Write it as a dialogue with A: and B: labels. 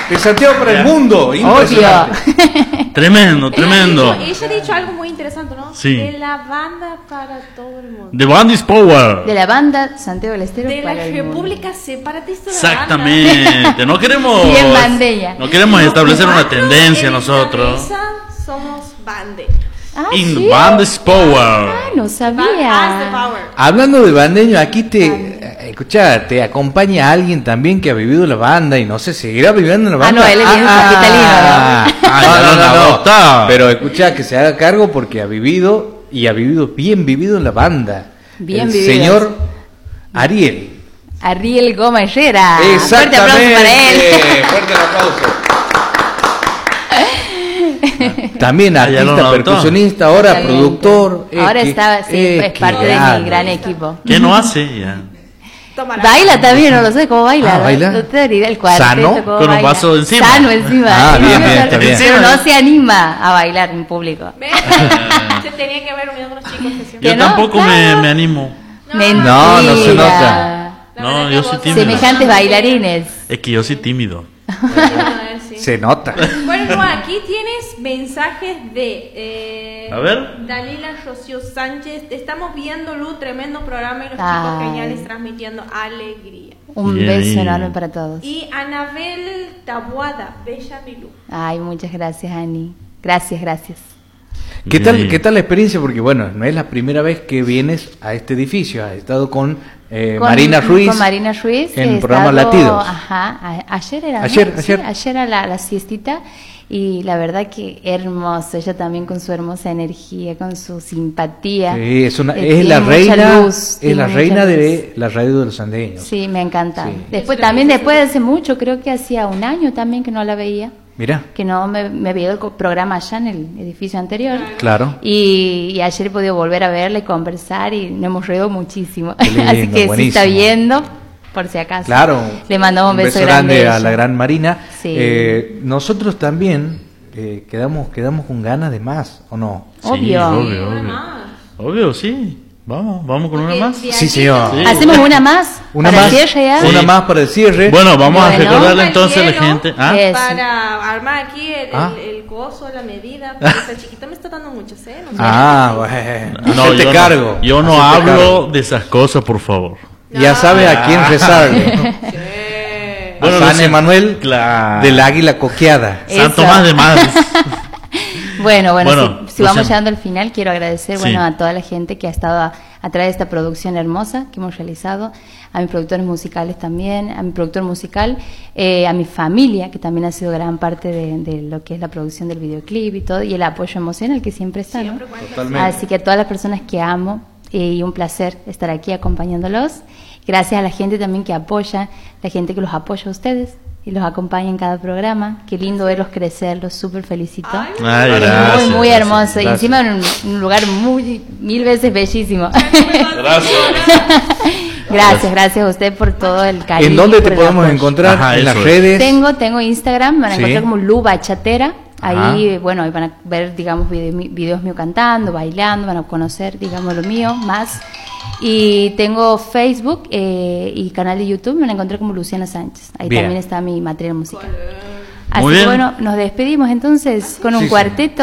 A: De Santiago para el mundo.
B: Tremendo, tremendo.
C: Ella ha dicho algo muy interesante, ¿no?
B: Sí.
C: De la banda para todo el mundo.
B: The Band is Power.
D: De la banda Santiago del Estero
C: De la
D: para el mundo.
C: República Separatista de
B: Exactamente. No queremos.
D: Bien bandeña.
B: No queremos establecer una
C: Cuatro
B: tendencia
C: en
B: nosotros.
C: esa Somos bande.
B: In
D: ¿sí?
B: the Band is Power.
D: Ah, no
C: As the
D: sabía.
C: power.
A: Hablando de bandeño, aquí escuchá, te acompaña alguien también que ha vivido la banda y no sé, seguirá viviendo la banda.
D: No, él es bien capitalino,
A: no. Pero escuchá, que se haga cargo porque ha vivido bien vivido en la banda.
D: Bien
A: el
D: vivido.
A: señor Ariel.
D: Ariel Goma Herrera.
A: Exactamente.
D: Fuerte aplauso para él.
A: Fuerte el aplauso. También
B: ya lo
A: artista,
B: notó.
A: percusionista, ahora
D: Totalmente.
A: productor.
D: Ahora está, sí, es parte de mi gran equipo.
B: ¿Qué no hace? Ya.
C: Tomará.
D: Baila también, no lo sé cómo baila.
A: Ah, ¿baila?
D: No te diría el cuarteto,
A: ¿Sano?
D: cómo
B: Con un
D: baila.
B: vaso encima.
D: Sano encima.
A: Ah, bien, bien, está bien.
D: Pero no se anima a bailar en público.
C: ¿Ves? Se tenía que haber unido con los chicos que siempre.
B: Yo
D: ¿Que no?
B: tampoco
D: Claro.
B: me animo.
D: Mentira.
A: No se nota.
C: La
B: No,
C: verdad
B: yo
C: que
B: soy
C: vos-
B: tímido.
D: Semejantes bailarines.
B: Es que yo soy tímido.
C: Sí.
A: Se nota.
C: Bueno, aquí tienes mensajes de
B: A ver.
C: Dalila Rocío Sánchez. Estamos viendo Lu, tremendo programa y los
D: Ay.
C: chicos geniales transmitiendo alegría.
D: Un
B: Bien.
D: beso enorme para todos.
C: Y Anabel Tabuada, bella mi Lu.
D: Ay, muchas gracias, Ani. Gracias, gracias.
A: ¿Qué
B: Bien.
A: tal la experiencia? Porque bueno, no es la primera vez que vienes a este edificio. Has estado con Marina Ruiz.
D: Con Marina Ruiz.
A: en
D: he
A: programa
D: estado-
A: Latidos.
D: Ajá, ayer era. ¿no?
A: Ayer.
D: Sí, ayer a la siestita. Y la verdad que hermoso. Ella también con su hermosa energía, con su simpatía.
A: Sí, es
D: Tiene
A: la
D: mucha
A: reina,
D: luz,
A: es
D: tiene
A: la
D: mucha
A: reina
D: luz.
A: de la radio de los andeños.
D: Sí, me encanta.
A: Sí.
D: Después también, después de hace mucho, creo que hacía un año también que no la veía.
A: Mira,
D: Que no me había ido el programa allá en el edificio anterior.
A: claro.
D: Y ayer he podido volver a verla y conversar y nos hemos reído muchísimo.
A: Qué lindo,
D: Así que si está
A: buenísimo.
D: viendo, por si acaso.
A: Claro.
D: Le mandamos un beso grande
A: grande
D: a
A: a
D: ella.
A: la gran Marina.
D: Sí.
A: Nosotros también quedamos con ganas de más, ¿o no?
D: Obvio.
B: Obvio, obvio, sí. Vamos con una más.
A: Sí, señor.
B: Sí.
D: Hacemos una más.
A: Una
D: para
A: más,
D: el cierre ya.
A: una
B: Sí.
A: más para el cierre.
B: Bueno, vamos a
D: Bueno.
B: recordarle entonces a la
C: Hielo.
B: gente. ¿Ah?
D: Eso.
C: Para armar aquí
A: Ah.
C: el coso, la medida. Porque esta chiquita me está dando mucho seno.
A: Bueno,
B: No,
A: hacete
B: yo
A: cargo.
B: no, yo no
A: hacete
B: hablo
A: cargo.
B: de esas cosas, por favor.
A: Ya sabe a quién rezarle.
B: Bueno,
A: a San
B: Lucía,
A: Emanuel
B: claro.
A: del Águila Coqueada.
D: Eso.
B: San Tomás de Madres.
D: Bueno,
B: Bueno,
D: si vamos
B: Luciana.
D: llegando al final, quiero agradecer
B: Sí.
D: bueno, a toda la gente que ha estado a través de esta producción hermosa que hemos realizado, a mis productores musicales también, a mi productor musical, a mi familia, que también ha sido gran parte de lo que es la producción del videoclip y todo, y el apoyo emocional que siempre está, ¿no?
A: Totalmente.
D: Así que a todas las personas que amo, y un placer estar aquí acompañándolos. Gracias a la gente también que apoya, la gente que los apoya a ustedes y los acompaña en cada programa. Qué lindo verlos crecer, los súper felicito.
B: Ay,
D: Muy,
B: gracias,
D: muy
B: gracias,
D: hermoso. Y
A: gracias.
D: encima en un lugar mil veces bellísimo.
B: Gracias.
D: Gracias a usted por todo el cariño.
A: ¿En dónde
D: por
A: te
D: el
A: podemos
D: apoyo.
A: encontrar?
B: Ajá,
A: en las
B: eso es.
A: redes.
D: Tengo Instagram, me van a
A: Sí.
D: encontrar como Lu Bachatera. Ahí,
A: Ajá.
D: bueno, ahí van a ver, digamos, videos míos cantando, bailando, van a conocer, digamos, lo mío más. Y tengo Facebook y canal de YouTube, me van a encontrar como Luciana Sánchez. Ahí
A: Bien.
D: también está mi material musical. Así
B: Muy
D: que
B: bien.
D: bueno, nos despedimos entonces con un
A: Sí, sí.
D: cuarteto.